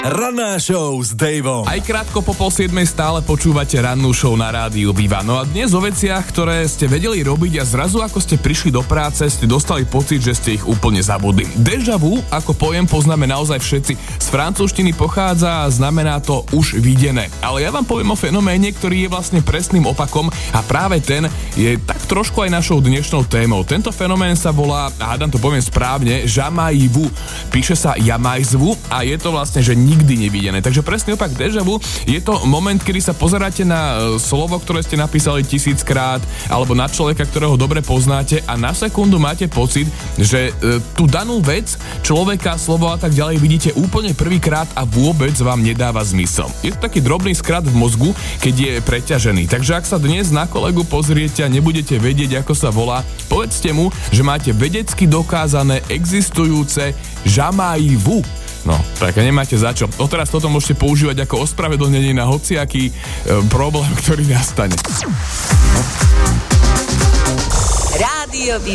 Ranná show s Davom. Aj krátko po 6:30 stále počúvate rannú show na rádiu Viva. No a dnes o veciach, ktoré ste vedeli robiť a zrazu ako ste prišli do práce, ste dostali pocit, že ste ich úplne zabudli. Déjà vu, ako pojem poznáme naozaj všetci. Z francúzštiny pochádza a znamená to už videné. Ale ja vám poviem o fenoméne, ktorý je vlastne presným opakom a práve ten je tak trošku aj našou dnešnou témou. Tento fenomén sa volá, a hádam to poviem správne, jamais vu. Píše sa jamais vu a je to vlastne, že nikdy nevidené. Takže presný opak déjà vu je to moment, kedy sa pozeráte na slovo, ktoré ste napísali 1000-krát, alebo na človeka, ktorého dobre poznáte a na sekundu máte pocit, že tú danú vec, človeka, slovo a tak ďalej vidíte úplne prvýkrát a vôbec vám nedáva zmysel. Je to taký drobný skrat v mozgu, keď je preťažený. Takže ak sa dnes na kolegu pozriete a nebudete vedieť, ako sa volá, povedzte mu, že máte vedecky dokázané existujúce jamais vu. No, tak nemáte za čo. Odteraz toto môžete používať ako ospravedlnenie na hociaký problém, ktorý nastane. Rádio